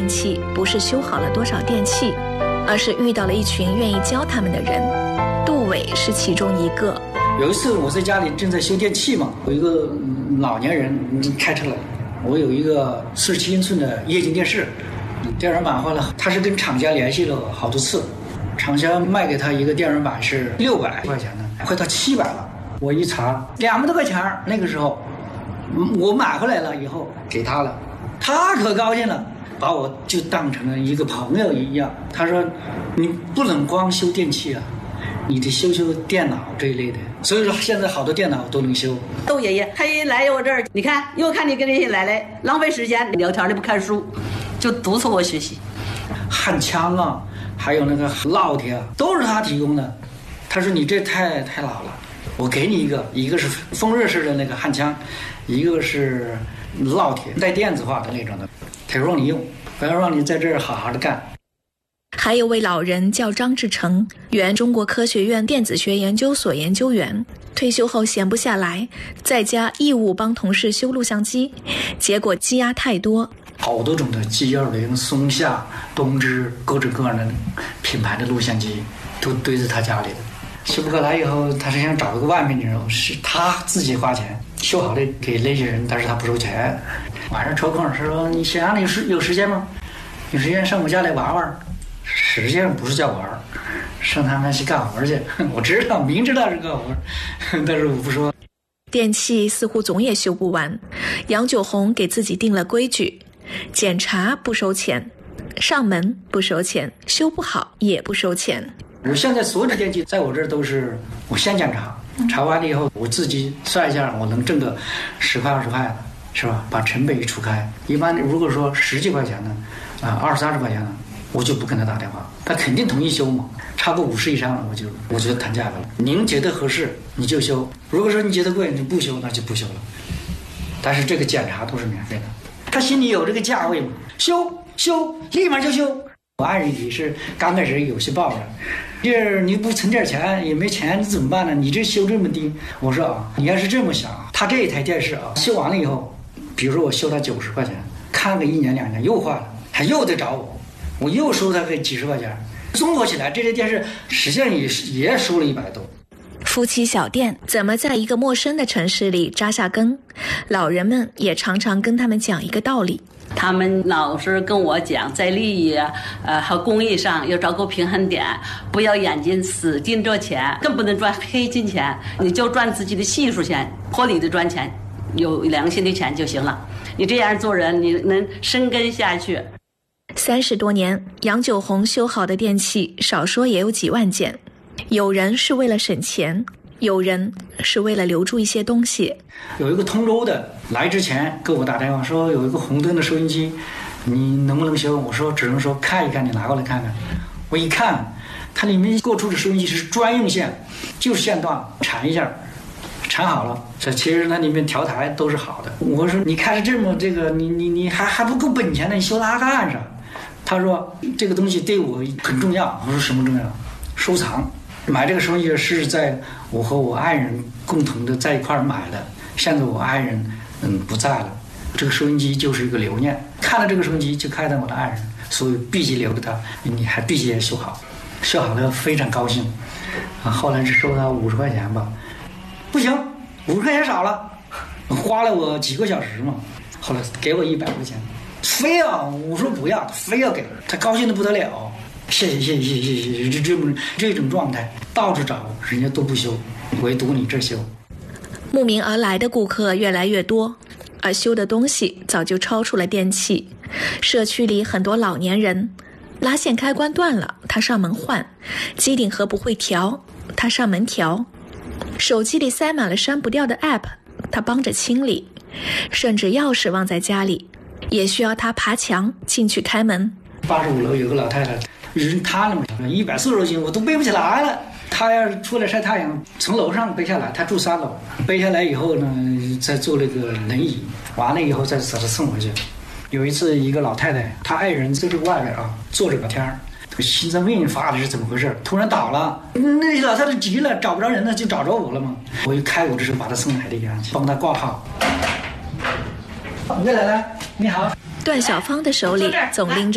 器不是修好了多少电器，而是遇到了一群愿意教他们的人。杜伟是其中一个。 有一次我在家里正在修电器嘛，有一个老年人开车来，我有一个47英寸的液晶电视，电源板坏了，他是跟厂家联系了好多次，厂家卖给他一个电源板是600块钱的，快到700了。我一查200多块钱，那个时候我买回来了以后给他了，他可高兴了，把我就当成了一个朋友一样。他说你不能光修电器啊，你得修修电脑这一类的。所以说现在好多电脑都能修。 窦爷爷他一来我这儿，你看又看你跟人家来了，浪费时间聊天的不看书，就督促我学习。 焊枪啊，还有那个烙铁啊，都是他提供的。他说你这太老了，我给你一个是风热式的那个焊枪，一个是烙铁带电子化的那种的，他说让你用，不要让你在这儿好好的干。 还有位老人叫张志成，原中国科学院电子学研究所研究员，退休后闲不下来，在家义务帮同事修录像机，结果积压太多， 好多种的 G20、松下、东芝各种各样的品牌的录像机都堆在他家里的。修不过来以后，他是想找一个外面的人，是他自己花钱修好的给那些人，但是他不收钱。晚上抽空说你想有时间吗？有时间上我家来玩玩。实际上不是叫玩，上他们去干活去。我知道，明知道是干活，但是我不说。 电器似乎总也修不完，杨九红给自己定了规矩：检查不收钱，上门不收钱，修不好也不收钱。 我现在所有的电器在我这儿都是我先检查，查完了以后我自己算一下，我能挣个10块20块，是吧？把成本一除开，一般如果说10几块钱呢，20、30块钱呢，我就不跟他打电话，他肯定同意修嘛。超过50以上了，我就谈价格了。您觉得合适你就修，如果说你觉得贵你不修，那就不修了。但是这个检查都是免费的，他心里有这个价位嘛，修立马就修。我爱人也是刚开始有些抱怨，这你不存点钱也没钱，你怎么办呢？你这修这么低。我说啊，你要是这么想啊，他这一台电视啊，修完了以后，比如说我修他90块钱，看个1年2年又坏了，他又得找我又收他个几十块钱，综合起来这些电视实际上也收了100多。 夫妻小店怎么在一个陌生的城市里扎下根？老人们也常常跟他们讲一个道理， 他们老是跟我讲，在利益和公益上要找个平衡点，不要眼睛死盯着钱，更不能赚黑金钱，你就赚自己的技术钱，合理的赚钱，有良心的钱就行了。你这样做人，你能生根下去。 30多年，杨九红修好的电器少说也有几万件，有人是为了省钱，有人是为了留住一些东西。 有一个通州的来之前给我打电话说有一个红灯的收音机，你能不能修？我说只能说看一看，你拿过来看看。我一看，它里面过出的收音机是专用线，就是线段缠一下，缠好了。这其实那里面调台都是好的。我说你开着这么这个，你还不够本钱呢，你修它干啥？他说这个东西对我很重要。我说什么重要？收藏。买这个收音机是在我和我爱人共同的在一块儿买的，现在我爱人不在了，这个收音机就是一个留念，看了这个收音机就看到我的爱人，所以必须留给他，你还必须也修好，修好了非常高兴啊。后来是收他50块钱吧，不行，50块钱少了，花了我几个小时嘛，后来给我100块钱，非要我说不要，非要给他，高兴的不得了。谢谢，这种状态到处找人家都不修，唯独你这修。 慕名而来的顾客越来越多，而修的东西早就超出了电器。社区里很多老年人，拉线开关断了，他上门换；机顶盒不会调，他上门调；手机里塞满了删不掉的 app， 他帮着清理；甚至钥匙忘在家里，也需要他爬墙进去开门。 85楼有个老太太，人瘫了嘛，140多斤我都背不起来了。她要是出来晒太阳，从楼上背下来，她住3楼，背下来以后呢，再坐那个轮椅，完了以后再把她送回去。有一次，一个老太太，她爱人在这个外边啊，坐着聊天，心脏病发的是怎么回事？突然倒了，那老太太急了，找不着人了，就找着我了嘛。我一开我这时候把她送来的地方去，帮她挂号。岳奶奶，你好。 段小芳的手里总拎着